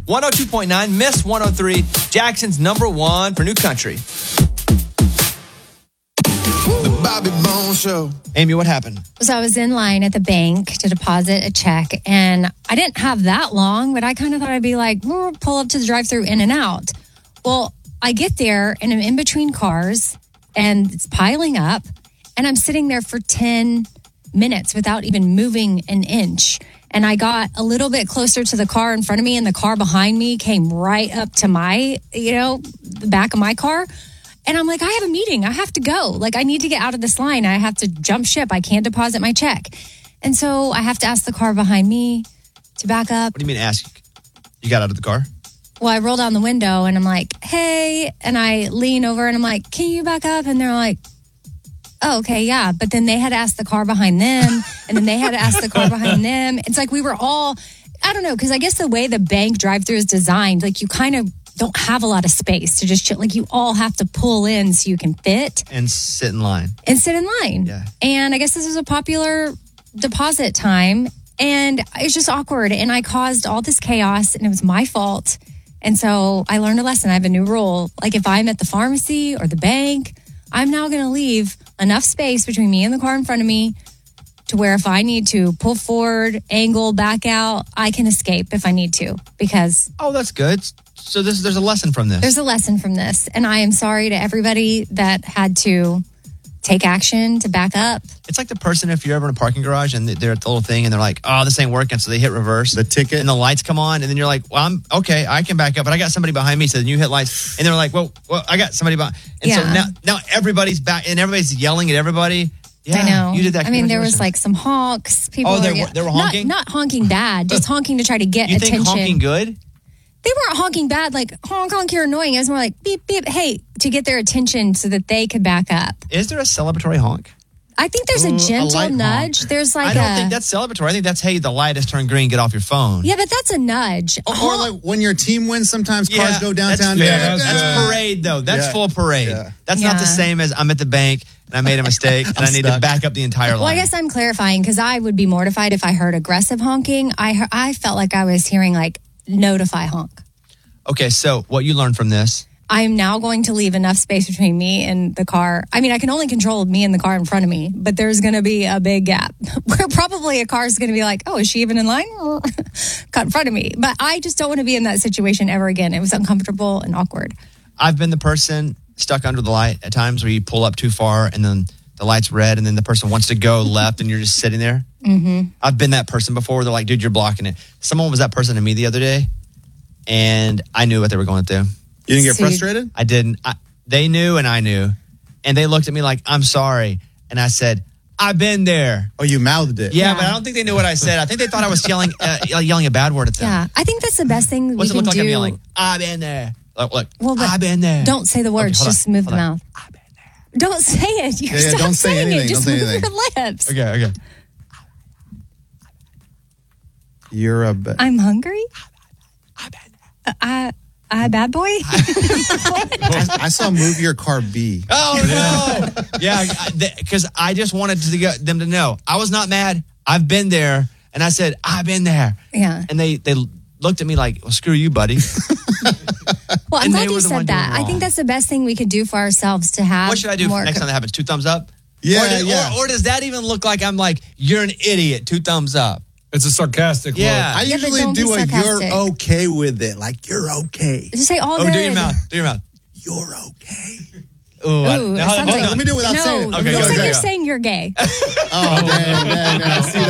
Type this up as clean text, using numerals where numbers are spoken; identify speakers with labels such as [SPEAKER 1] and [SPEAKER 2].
[SPEAKER 1] 102.9, Miss 103, Jackson's number one for new country.
[SPEAKER 2] The Bobby Bones Show.
[SPEAKER 1] Amy, what happened?
[SPEAKER 3] So I was in line at the bank to deposit a check, and I didn't have that long, but I kind of thought I'd be like, pull up to the drive-thru, in and out. Well, I get there, and I'm in between cars, and it's piling up, and I'm sitting there for 10 minutes without even moving an inch. And I got a little bit closer to the car in front of me, and the car behind me came right up to my, the back of my car. And I'm like, I have a meeting. I have to go. Like, I need to get out of this line. I have to jump ship. I can't deposit my check. And so I have to ask the car behind me to back up.
[SPEAKER 1] What do you mean ask? You got out of the car?
[SPEAKER 3] Well, I roll down the window and I'm like, hey. And I lean over and I'm like, can you back up? And they're like, oh, okay, yeah. But then they had to ask the car behind them. And then they had to ask the car behind them. It's like we were all, I don't know, because I guess the way the bank drive-thru is designed, like you kind of don't have a lot of space to just chill. Like you all have to pull in so you can fit.
[SPEAKER 1] And sit in line.
[SPEAKER 3] Yeah. And I guess this is a popular deposit time. And it's just awkward. And I caused all this chaos and it was my fault. And so I learned a lesson. I have a new rule. Like if I'm at the pharmacy or the bank, I'm now going to leave enough space between me and the car in front of me to where if I need to pull forward, angle, back out, I can escape if I need to because...
[SPEAKER 1] Oh, that's good. So there's a lesson from this.
[SPEAKER 3] There's a lesson from this. And I am sorry to everybody that had to take action to back up.
[SPEAKER 1] It's like the person if you're ever in a parking garage and they're at the little thing and they're like, oh, this ain't working. So they hit reverse.
[SPEAKER 4] The ticket.
[SPEAKER 1] And the lights come on. And then you're like, well, I'm okay. I can back up. But I got somebody behind me. So then you hit lights. And they're like, well, I got somebody behind. And so now everybody's back and everybody's yelling at everybody. Yeah,
[SPEAKER 3] I know.
[SPEAKER 1] You did that.
[SPEAKER 3] I mean, there was like some honks. People
[SPEAKER 1] they were honking?
[SPEAKER 3] Not honking bad, just honking to try to get attention.
[SPEAKER 1] You think honking good?
[SPEAKER 3] They weren't honking bad, like, honk, honk, you're annoying. It was more like, beep, beep, hey, to get their attention so that they could back up.
[SPEAKER 1] Is there a celebratory honk?
[SPEAKER 3] I think there's a gentle nudge.
[SPEAKER 4] Honk.
[SPEAKER 3] There's like
[SPEAKER 1] I don't think that's celebratory. I think that's, hey, the light has turned green, get off your phone.
[SPEAKER 3] Yeah, but that's a nudge.
[SPEAKER 4] Or like when your team wins, sometimes cars go downtown.
[SPEAKER 1] That's parade, though. That's full parade. Yeah. That's not the same as I'm at the bank and I made a mistake and I need to back up the entire line.
[SPEAKER 3] Well, I guess I'm clarifying because I would be mortified if I heard aggressive honking. I felt like I was hearing like notify honk.
[SPEAKER 1] Okay, so what you learned from this?
[SPEAKER 3] I'm now going to leave enough space between me and the car. I mean, I can only control me and the car in front of me, but there's going to be a big gap where probably a car is going to be like, oh, is she even in line? Cut in front of me. But I just don't want to be in that situation ever again. It was uncomfortable and awkward.
[SPEAKER 1] I've been the person stuck under the light at times where you pull up too far and then the light's red and then the person wants to go left and you're just sitting there.
[SPEAKER 3] Mm-hmm.
[SPEAKER 1] I've been that person before. They're like, dude, you're blocking it. Someone was that person to me the other day and I knew what they were going to do.
[SPEAKER 4] You didn't get frustrated?
[SPEAKER 1] I didn't. They knew and I knew. And they looked at me like, I'm sorry. And I said, I've been there.
[SPEAKER 4] Oh, you mouthed it.
[SPEAKER 1] Yeah, but I don't think they knew what I said. I think they thought I was yelling a bad word at them.
[SPEAKER 3] Yeah, I think that's the best thing
[SPEAKER 1] What's
[SPEAKER 3] we
[SPEAKER 1] it
[SPEAKER 3] can
[SPEAKER 1] look
[SPEAKER 3] do.
[SPEAKER 1] like I'm yelling? I've been there. Look,
[SPEAKER 3] well,
[SPEAKER 1] I've been there.
[SPEAKER 3] Don't say the words,
[SPEAKER 1] Okay,
[SPEAKER 3] just move the mouth.
[SPEAKER 1] I've been there.
[SPEAKER 3] Don't say it. Stop
[SPEAKER 4] don't say
[SPEAKER 3] saying
[SPEAKER 4] anything.
[SPEAKER 3] it. Just
[SPEAKER 4] Don't say
[SPEAKER 3] move
[SPEAKER 4] anything.
[SPEAKER 3] your lips.
[SPEAKER 1] Okay.
[SPEAKER 4] You're a...
[SPEAKER 3] I'm hungry?
[SPEAKER 1] I've been there.
[SPEAKER 3] I bad boy?
[SPEAKER 4] I saw move your car B.
[SPEAKER 1] Oh, no. Yeah, because I just wanted to get them to know. I was not mad. I've been there. And I said, I've been there.
[SPEAKER 3] Yeah.
[SPEAKER 1] And they looked at me like, well, screw you, buddy.
[SPEAKER 3] Well, I'm glad you said that. I think that's the best thing we could do for ourselves to have.
[SPEAKER 1] What should I do next time that happens? 2 thumbs up?
[SPEAKER 4] Yeah,
[SPEAKER 1] or does that even look like I'm like, you're an idiot, 2 thumbs up?
[SPEAKER 5] It's a sarcastic look.
[SPEAKER 4] I usually
[SPEAKER 3] don't
[SPEAKER 4] do
[SPEAKER 3] be
[SPEAKER 4] a
[SPEAKER 3] sarcastic.
[SPEAKER 4] you're okay with it. Like, you're okay.
[SPEAKER 3] Just say all
[SPEAKER 1] Oh,
[SPEAKER 3] good.
[SPEAKER 1] do your mouth.
[SPEAKER 4] You're okay.
[SPEAKER 3] Ooh, it sounds like,
[SPEAKER 4] let me do it without saying it.
[SPEAKER 3] No,
[SPEAKER 1] Okay,
[SPEAKER 3] it looks
[SPEAKER 1] go,
[SPEAKER 3] like
[SPEAKER 1] go,
[SPEAKER 3] you're
[SPEAKER 1] go.
[SPEAKER 3] saying you're gay.
[SPEAKER 4] Oh, man. See